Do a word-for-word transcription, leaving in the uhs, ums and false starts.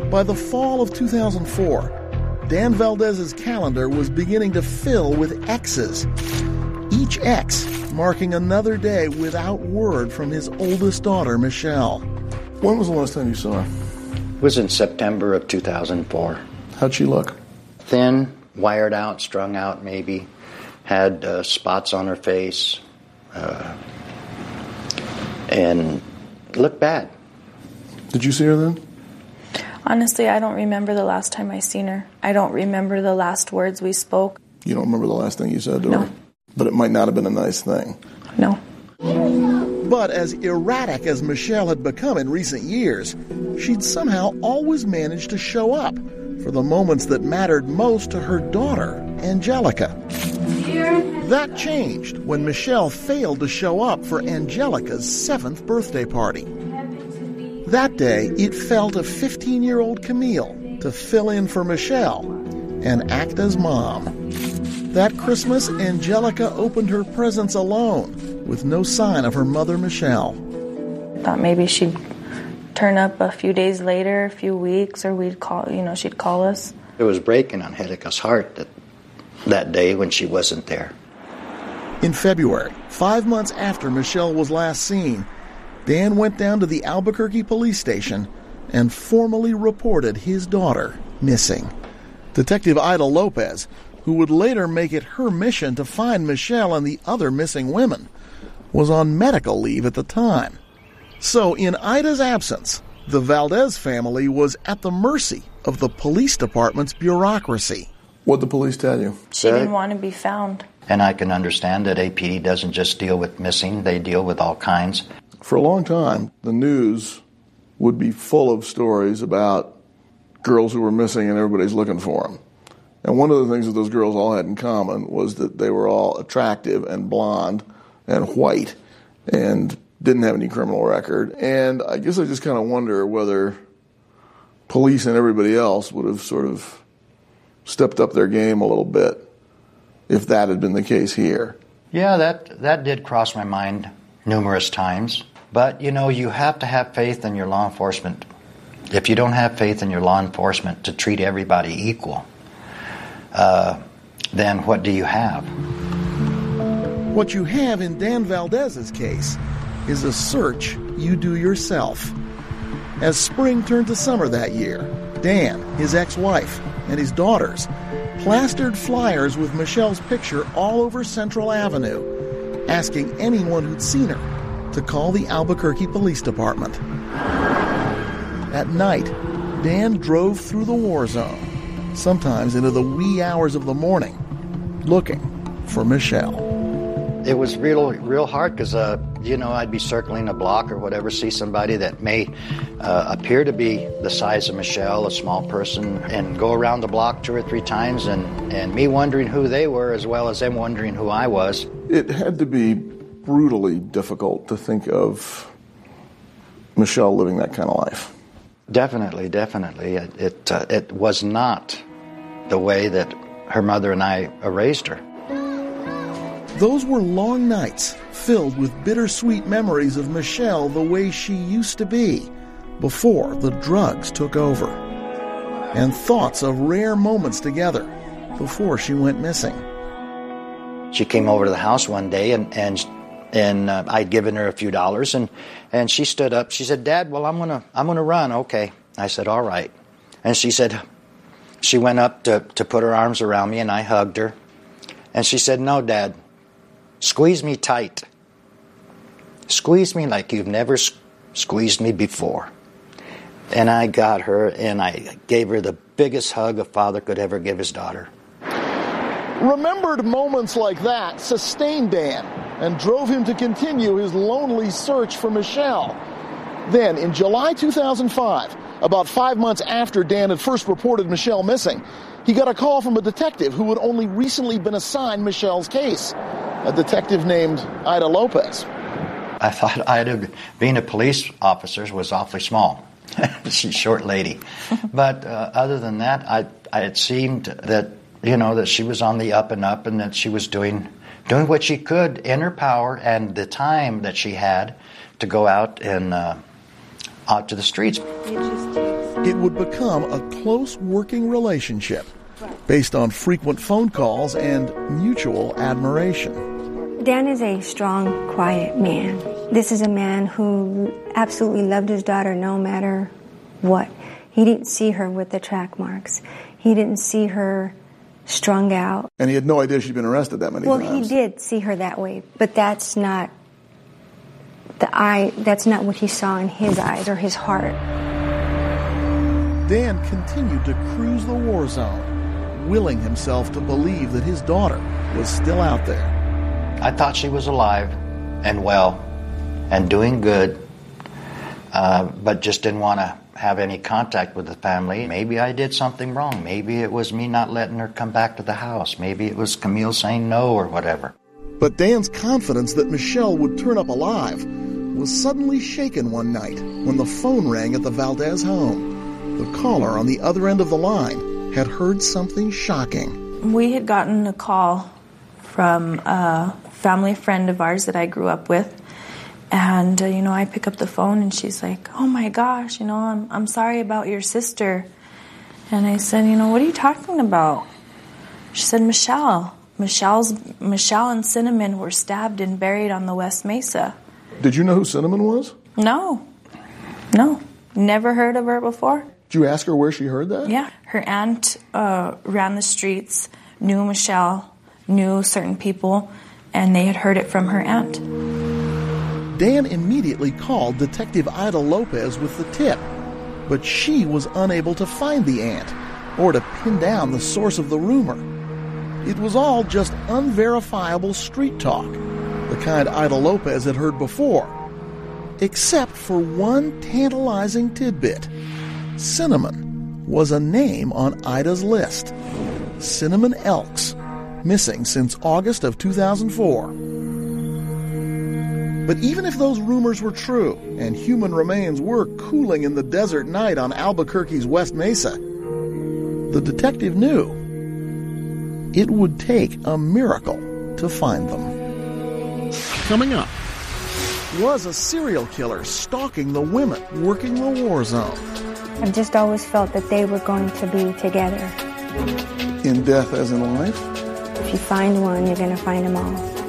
By the fall of two thousand four, Dan Valdez's calendar was beginning to fill with X's. Each X marking another day without word from his oldest daughter, Michelle. When was the last time you saw her? It was in September of two thousand four. How'd she look? Thin, wired out, strung out maybe. Had uh, spots on her face. Uh, and looked bad. Did you see her then? Honestly, I don't remember the last time I seen her. I don't remember the last words we spoke. You don't remember the last thing you said to No. her? But it might not have been a nice thing. No. But as erratic as Michelle had become in recent years, she'd somehow always managed to show up for the moments that mattered most to her daughter, Angelica. That changed when Michelle failed to show up for Angelica's seventh birthday party. That day, it fell to fifteen-year-old Camille to fill in for Michelle and act as mom. That Christmas, Angelica opened her presents alone, with no sign of her mother, Michelle. Thought maybe she'd turn up a few days later, a few weeks, or we'd call, you know, she'd call us. It was breaking on Hedeca's heart that, that day when she wasn't there. In February, five months after Michelle was last seen, Dan went down to the Albuquerque police station and formally reported his daughter missing. Detective Ida Lopez, who would later make it her mission to find Michelle and the other missing women, was on medical leave at the time. So in Ida's absence, the Valdez family was at the mercy of the police department's bureaucracy. What'd the police tell you? She didn't want to be found. And I can understand that A P D doesn't just deal with missing, they deal with all kinds. For a long time, the news would be full of stories about girls who were missing and everybody's looking for them. And one of the things that those girls all had in common was that they were all attractive and blonde and white and didn't have any criminal record. And I guess I just kind of wonder whether police and everybody else would have sort of stepped up their game a little bit if that had been the case here. Yeah, that, that did cross my mind numerous times. But, you know, you have to have faith in your law enforcement. If you don't have faith in your law enforcement to treat everybody equal, uh, then what do you have? What you have in Dan Valdez's case is a search you do yourself. As spring turned to summer that year, Dan, his ex-wife, and his daughters plastered flyers with Michelle's picture all over Central Avenue, asking anyone who'd seen her to call the Albuquerque Police Department. At night, Dan drove through the war zone, sometimes into the wee hours of the morning, looking for Michelle. It was real, real hard because, uh, you know, I'd be circling a block or whatever, see somebody that may uh, appear to be the size of Michelle, a small person, and go around the block two or three times, and, and me wondering who they were as well as them wondering who I was. It had to be brutally difficult to think of Michelle living that kind of life. Definitely, definitely. It it, uh, it was not the way that her mother and I raised her. Those were long nights filled with bittersweet memories of Michelle the way she used to be before the drugs took over, and thoughts of rare moments together before she went missing. She came over to the house one day, and and and uh, I'd given her a few dollars, and and she stood up. She said, "Dad, well, I'm gonna I'm gonna run." Okay, I said, "All right." And she said, she went up to to put her arms around me, and I hugged her, and she said, "No, Dad. Squeeze me tight. Squeeze me like you've never s- squeezed me before." And I got her, and I gave her the biggest hug a father could ever give his daughter. Remembered moments like that sustained Dan and drove him to continue his lonely search for Michelle. Then, in July two thousand five, about five months after Dan had first reported Michelle missing, he got a call from a detective who had only recently been assigned Michelle's case, a detective named Ida Lopez. I thought Ida, being a police officer, was awfully small. She's a short lady. But uh, other than that, I, I it seemed that, you know, that she was on the up and up, and that she was doing doing what she could in her power and the time that she had to go out and uh, out to the streets. It just takes It would become a close working relationship based on frequent phone calls and mutual admiration. Dan is a strong, quiet man. This is a man who absolutely loved his daughter no matter what. He didn't see her with the track marks. He didn't see her strung out. And he had no idea she'd been arrested that many well, times. Well, he did see her that way, but that's not the eye. That's not what he saw in his eyes or his heart. Dan continued to cruise the war zone, willing himself to believe that his daughter was still out there. I thought she was alive and well and doing good, uh, but just didn't want to have any contact with the family. Maybe I did something wrong. Maybe it was me not letting her come back to the house. Maybe it was Camille saying no or whatever. But Dan's confidence that Michelle would turn up alive was suddenly shaken one night when the phone rang at the Valdez home. The caller on the other end of the line had heard something shocking. We had gotten a call from a family friend of ours that I grew up with. And, uh, you know, I pick up the phone and she's like, oh my gosh, you know, I'm I'm sorry about your sister. And I said, you know, what are you talking about? She said, Michelle. Michelle's, Michelle and Cinnamon were stabbed and buried on the West Mesa. Did you know who Cinnamon was? No. No. Never heard of her before. Did you ask her where she heard that? Yeah. Her aunt uh, ran the streets, knew Michelle, knew certain people, and they had heard it from her aunt. Dan immediately called Detective Ida Lopez with the tip, but she was unable to find the aunt or to pin down the source of the rumor. It was all just unverifiable street talk, the kind Ida Lopez had heard before, except for one tantalizing tidbit. Cinnamon was a name on Ida's list. Cinnamon Elks, missing since August of two thousand four. But even if those rumors were true, and human remains were cooling in the desert night on Albuquerque's West Mesa, the detective knew it would take a miracle to find them. Coming up, was a serial killer stalking the women working the war zone? I've just always felt that they were going to be together. In death as in life? If you find one, you're going to find them all.